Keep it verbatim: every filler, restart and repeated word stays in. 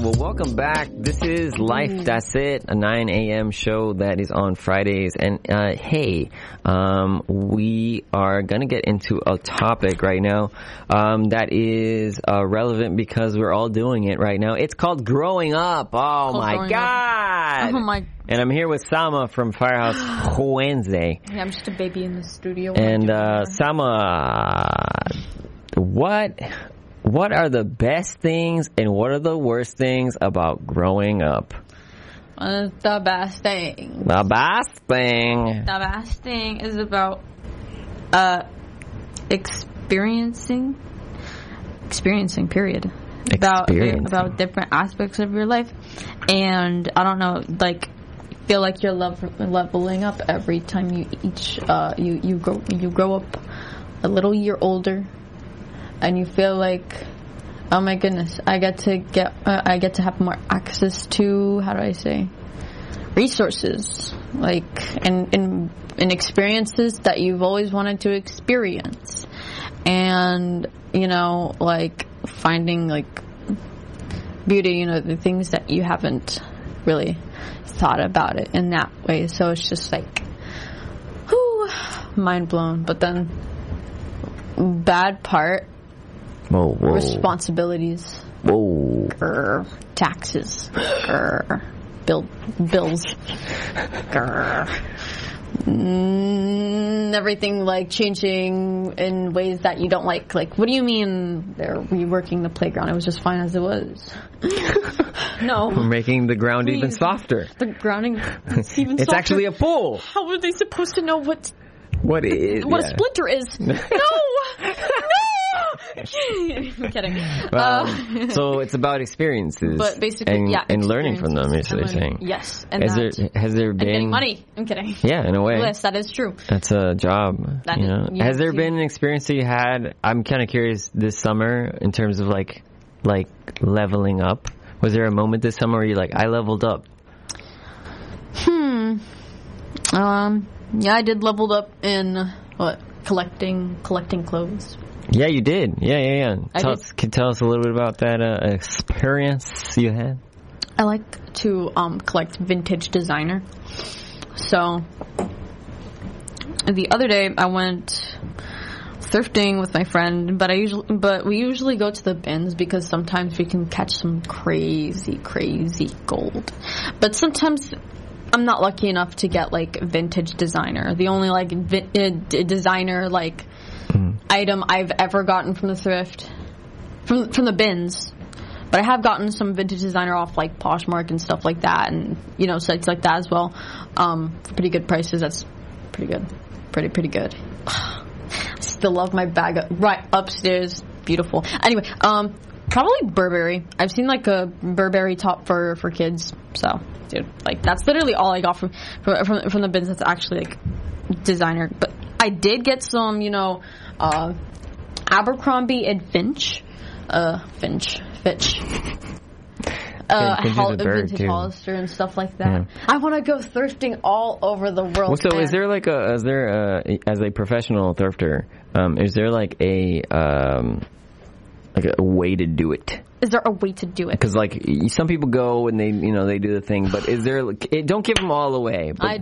well, welcome back. This is Life That's It, a nine a.m. show that is on Fridays. And, uh, hey, um, we are going to get into a topic right now, um, that is, uh, relevant because we're all doing it right now. It's called growing up. Oh, Called my God. Up. Oh, my. And I'm here with Sama from Firehouse Wednesday. Yeah, I'm just a baby in the studio. And, uh, Sama, what... What are the best things and what are the worst things about growing up? Uh, the best thing. The best thing. The best thing is about uh, experiencing, experiencing. Period. About about different aspects of your life, and I don't know, like feel like you're lev- leveling up every time you each uh, you you grow you grow up a little year older. And you feel like, oh my goodness, I get to get, uh, I get to have more access to, how do I say, resources, like, and, and, and experiences that you've always wanted to experience. And, you know, like, finding, like, beauty, you know, the things that you haven't really thought about it in that way. So it's just like, whew, mind blown. But then, bad part, Whoa, whoa. responsibilities. Whoa. Grr. Taxes. Grr. Bill, bills. Grr. Mm, everything like changing in ways that you don't like. Like, what do you mean they're reworking the playground? It was just fine as it was. No. We're making the ground Please. even softer. The grounding is even it's softer. actually a pool. How are they supposed to know what what is what yeah. a splinter is? No. No. I'm kidding. Well, uh, so it's about experiences, but basically, and, yeah, and learning from them. Is what you're saying? Yes, and has that, there has there been getting money? I'm kidding. Yeah, in a way. Yes, that is true. That's a job. That you is, know, you has there to, been an experience that you had? I'm kind of curious this summer in terms of like like leveling up. Was there a moment this summer where you like I leveled up? Hmm. Um. Yeah, I did leveled up in what collecting collecting clothes. Yeah, you did. Yeah, yeah, yeah. I Tell did. us, can you tell us a little bit about that uh, experience you had? I like to um, collect vintage designer. So the other day I went thrifting with my friend, but I usually but we usually go to the bins because sometimes we can catch some crazy, crazy gold. But sometimes I'm not lucky enough to get like vintage designer. The only like vi- uh, d- designer like mm. item I've ever gotten from the thrift, from from the bins. But I have gotten some vintage designer off like Poshmark and stuff like that, and you know sites like that as well, um, for pretty good prices. That's pretty good, pretty pretty good. I still love my bag up, right upstairs, beautiful. Anyway, um, probably Burberry. I've seen like a Burberry top for for kids, so. Dude, like that's literally all I got from from from, from the bins. That's actually like designer. But I did get some, you know, uh, Abercrombie and Finch, uh, Finch, Fitch, uh, Hol- vintage too. Hollister and stuff like that. Yeah. I want to go thrifting all over the world. Well, so man. is there like a is there a, as a professional thrifter? Um, is there like a um, like a way to do it? Is there a way to do it? Because like some people go and they you know they do the thing, but is there? Don't give them all away. But I